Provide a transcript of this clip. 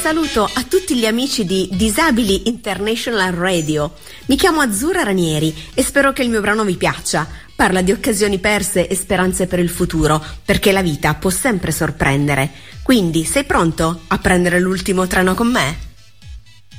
saluto a tutti gli amici di Disabili International Radio. Mi chiamo Azzurra Ranieri e spero che il mio brano vi piaccia. Parla di occasioni perse e speranze per il futuro, perché la vita può sempre sorprendere. Quindi, sei pronto a prendere l'ultimo treno con me?